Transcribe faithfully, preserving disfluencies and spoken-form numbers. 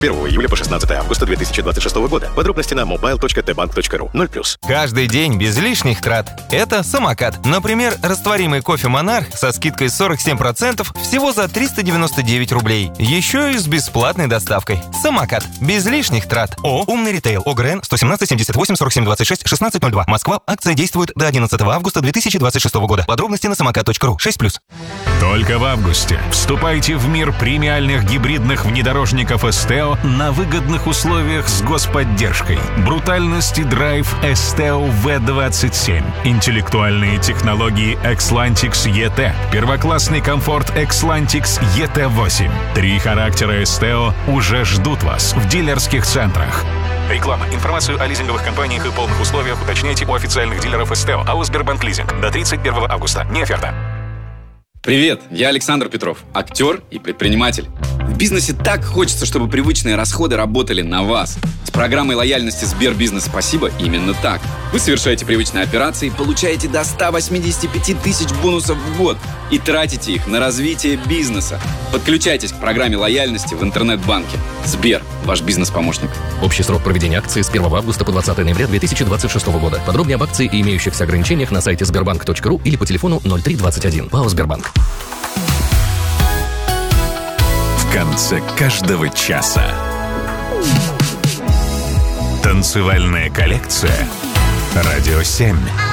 первого июля по шестнадцатое августа две тысячи двадцать шестого года. Подробности на мобайл точка тэ банк точка ру. ноль плюс. Каждый день без лишних трат. Это самокат. Например, растворимый кофе «Монарх» со скидкой сорок семь процентов всего за триста девяносто девять рублей. Еще и с бесплатной доставкой. Самокат. Без лишних трат. О, Умный ритейл. ОГРН сто семнадцать семьдесят восемь сорок семь двадцать шесть шестнадцать ноль два. Москва. Акция действует до одиннадцатого августа две тысячи двадцать шестого года. Подробности на самокат точка ру. шесть плюс. Только в августе вступайте в мир премиальных гибридных внедорожников Esteo на выгодных условиях с господдержкой. Брутальность и драйв Esteo ви двадцать семь. Интеллектуальные технологии Xlantix и ти. Первоклассный комфорт Xlantix и ти восемь. Три характера Esteo уже ждут вас в дилерских центрах. Реклама. Информацию о лизинговых компаниях и полных условиях уточняйте у официальных дилеров Esteo, АО «Сбербанк Лизинг». До тридцать первого августа. Не оферта. Привет, я Александр Петров, актер и предприниматель. В бизнесе так хочется, чтобы привычные расходы работали на вас. С программой лояльности Сбербизнес «Спасибо» именно так. Вы совершаете привычные операции, получаете до ста восьмидесяти пяти тысяч бонусов в год и тратите их на развитие бизнеса. Подключайтесь к программе лояльности в интернет-банке. Сбер, ваш бизнес-помощник. Общий срок проведения акции с первого августа по двадцатое ноября две тысячи двадцать шестого года. Подробнее об акции и имеющихся ограничениях на сайте сбербанк точка ру или по телефону ноль три двадцать один. ПАО «Сбербанк». В конце каждого часа танцевальная коллекция «Радио семь».